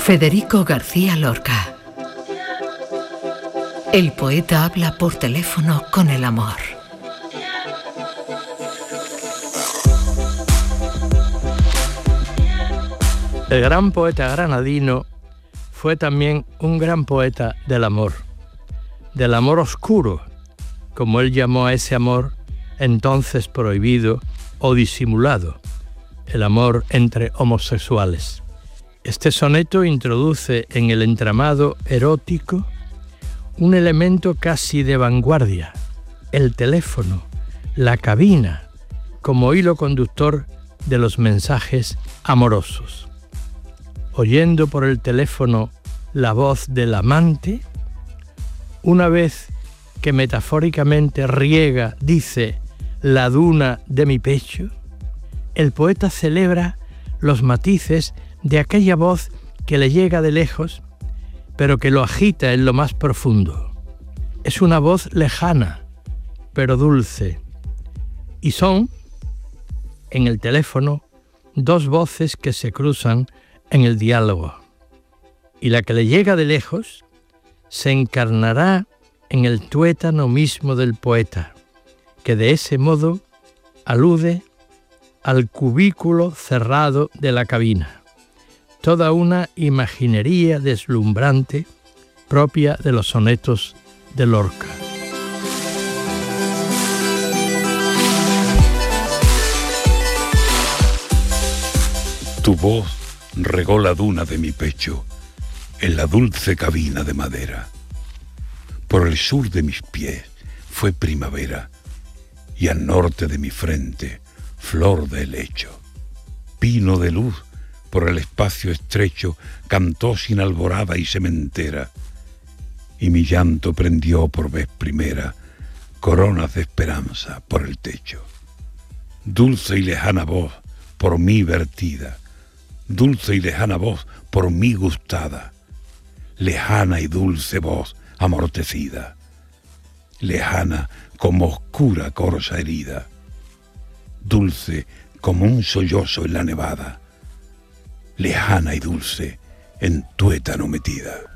Federico García Lorca. El poeta habla por teléfono con el amor. El gran poeta granadino fue también un gran poeta del amor oscuro, como él llamó a ese amor entonces prohibido o disimulado, el amor entre homosexuales. Este soneto introduce en el entramado erótico un elemento casi de vanguardia, el teléfono, la cabina, como hilo conductor de los mensajes amorosos. Oyendo por el teléfono la voz del amante, una vez que metafóricamente riega, dice, la duna de mi pecho, el poeta celebra los matices de aquella voz que le llega de lejos, pero que lo agita en lo más profundo. Es una voz lejana, pero dulce, y son, en el teléfono, dos voces que se cruzan en el diálogo, y la que le llega de lejos se encarnará en el tuétano mismo del poeta, que de ese modo alude al cubículo cerrado de la cabina, toda una imaginería deslumbrante propia de los sonetos de Lorca. Tu voz regó la duna de mi pecho en la dulce cabina de madera. Por el sur de mis pies fue primavera y al norte de mi frente flor de helecho. Pino de luz por el espacio estrecho cantó sin alborada y sementera, y mi llanto prendió por vez primera coronas de esperanza por el techo. Dulce y lejana voz por mí vertida, dulce y lejana voz por mí gustada, lejana y dulce voz amortecida, lejana como oscura corza herida, dulce como un sollozo en la nevada, lejana y dulce en tuétano metida.